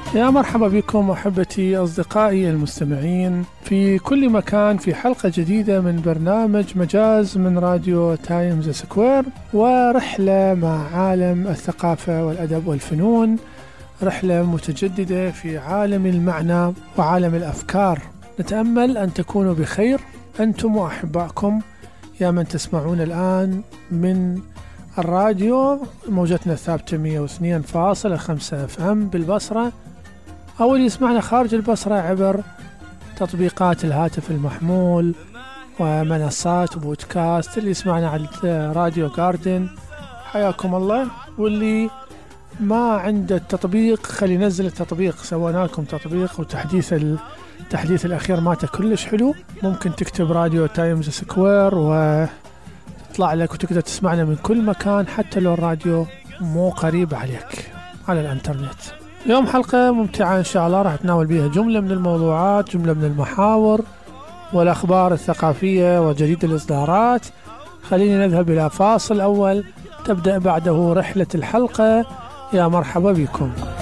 يا مرحبا بكم أحبتي أصدقائي المستمعين في كل مكان في حلقة جديدة من برنامج مجاز من راديو تايمز سكوير، ورحلة مع عالم الثقافة والأدب والفنون، رحلة متجددة في عالم المعنى وعالم الأفكار. نتأمل أن تكونوا بخير أنتم وأحبائكم يا من تسمعون الآن من الراديو موجتنا الثابتة 102.5 FM بالبصرة، أو اللي يسمعنا خارج البصرة عبر تطبيقات الهاتف المحمول ومنصات بودكاست، اللي يسمعنا على راديو جاردن حياكم الله، واللي ما عنده التطبيق خلي ينزل التطبيق، سوينا لكم تطبيق التحديث الأخير ماته كلش حلو، ممكن تكتب راديو تايمز سكوير وتطلع لك وتقدر تسمعنا من كل مكان حتى لو الراديو مو قريب عليك على الانترنت. اليوم حلقة ممتعة إن شاء الله، راح نتناول بها جملة من الموضوعات، جملة من المحاور والأخبار الثقافية وجديد الإصدارات. خلينا نذهب إلى فاصل أول، تبدأ بعده رحلة الحلقة. يا مرحبا بكم.